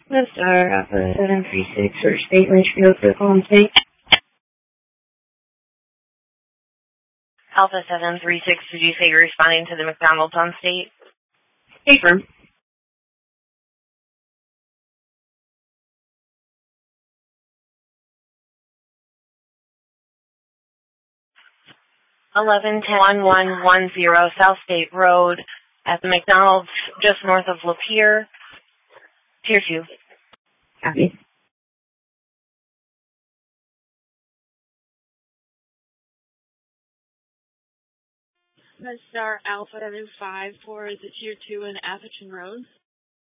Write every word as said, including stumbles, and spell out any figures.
Left Star Alpha seven three six for State Litchfield for Column State. Alpha seven three six, did you say you're responding to the McDonald's on State? Hey, firm. eleven ten one one one zero South State Road at the McDonald's just north of Lapeer. Tier two. Copy. Red Star Alpha seven five for the Tier two in Atherton Road.